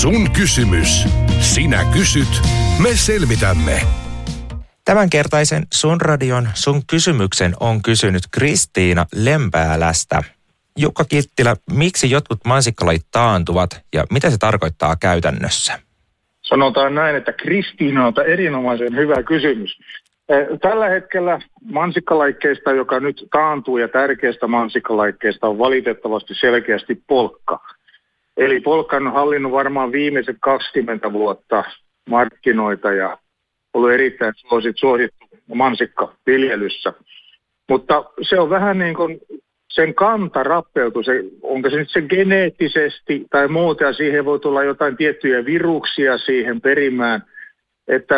Sun kysymys. Sinä kysyt, me selvitämme. Tämänkertaisen Sun Radion Sun kysymyksen on kysynyt Kristiina Lempäälästä. Jukka Kittilä, miksi jotkut mansikkalajit taantuvat ja mitä se tarkoittaa käytännössä? Sanotaan näin, että Kristiinalta erinomaisen hyvä kysymys. Tällä hetkellä mansikkalajikkeista, joka nyt taantuu ja tärkeästä mansikkalajikkeesta on valitettavasti selkeästi polkka. Eli polkka on hallinnut varmaan viimeiset 20 vuotta markkinoita ja ollut erittäin suosittu mansikkaviljelyssä. Mutta se on vähän niin kuin sen kanta rappeutu, onko se nyt se geneettisesti tai muuta, ja siihen voi tulla jotain tiettyjä viruksia siihen perimään, että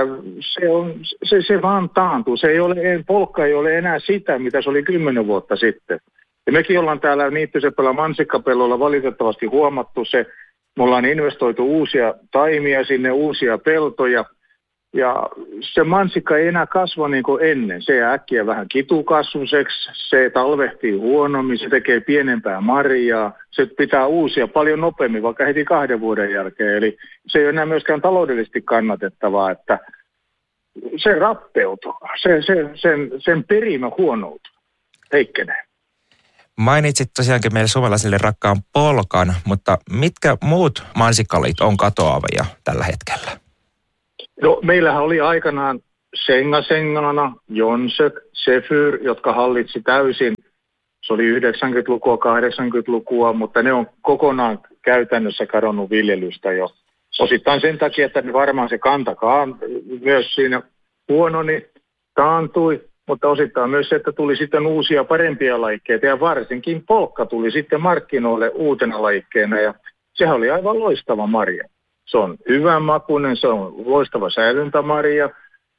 se vaan taantuu. Polkka ei ole enää sitä, mitä se oli 10 vuotta sitten. Ja mekin ollaan täällä Niittysepällä mansikkapellolla valitettavasti huomattu se, me ollaan investoitu uusia taimia sinne, uusia peltoja, ja se mansikka ei enää kasva niin kuin ennen. Se jää äkkiä vähän kitukasvuiseksi, se talvehtii huonommin, se tekee pienempää marjaa, se pitää uusia paljon nopeammin, vaikka heti 2 vuoden jälkeen. Eli se ei ole enää myöskään taloudellisesti kannatettavaa, että se rappeutuu, sen perimä huonoutuu, heikkenee. Mainitsit tosiaankin meille suomalaisille rakkaan polkan, mutta mitkä muut mansikkalajit on katoavia tällä hetkellä? No, meillähän oli aikanaan Sengana, Jonsök, Zephyr, jotka hallitsi täysin. Se oli 90-lukua, 80-lukua, mutta ne on kokonaan käytännössä kadonnut viljelystä jo. Osittain sen takia, että varmaan se kantakaan myös siinä huononi, taantui, mutta osittain myös se, että tuli sitten uusia parempia lajikkeita ja varsinkin polkka tuli sitten markkinoille uutena lajikkeena ja sehän oli aivan loistava marja. Se on hyvän makuinen, se on loistava säilyntämarja,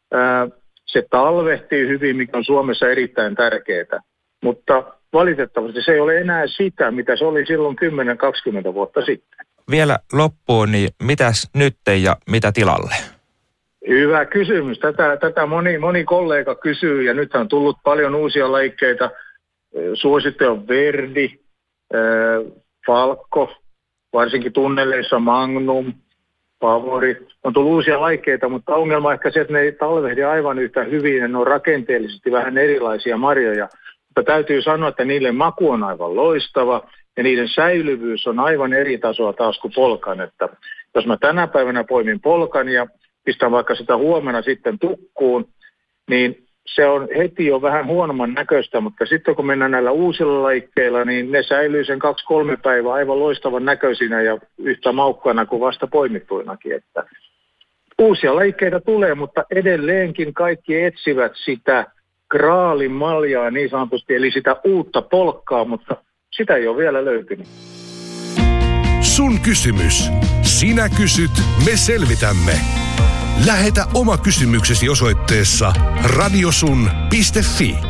se talvehtii hyvin, mikä on Suomessa erittäin tärkeää, mutta valitettavasti se ei ole enää sitä, mitä se oli silloin 10-20 vuotta sitten. Vielä loppuun, niin mitäs nyt ja mitä tilalle? Hyvä kysymys. Tätä moni kollega kysyy ja nyt on tullut paljon uusia lajikkeita. Suosittu on Verdi, Falco, varsinkin tunneleissa Magnum, Favori. On tullut uusia lajikkeita, mutta ongelma on ehkä se, että ne ei talvehdi aivan yhtä hyvin ja ne on rakenteellisesti vähän erilaisia marjoja. Mutta täytyy sanoa, että niille maku on aivan loistava ja niiden säilyvyys on aivan eri tasoa taas kuin polkan. Että jos mä tänä päivänä poimin polkan ja pistän vaikka sitä huomenna sitten tukkuun, niin se on heti jo vähän huonomman näköistä, mutta sitten kun mennään näillä uusilla lajikkeilla, niin ne säilyy sen 2-3 päivää aivan loistavan näköisinä ja yhtä maukkaana kuin vasta poimittuinakin. Että uusia lajikkeita tulee, mutta edelleenkin kaikki etsivät sitä graalin maljaa niin sanotusti, eli sitä uutta polkkaa, mutta sitä ei ole vielä löytynyt. Sun kysymys. Sinä kysyt, me selvitämme. Lähetä oma kysymyksesi osoitteessa radiosun.fi.